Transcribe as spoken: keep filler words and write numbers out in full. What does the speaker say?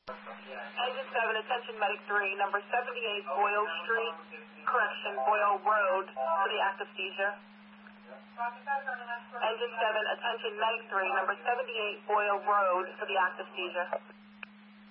Engine seven, attention medic three, number seventy-eight Boyle Street, correction, Boyle Road, for the active seizure. Engine seven, attention medic three, number seventy-eight Boyle Road, for the active seizure.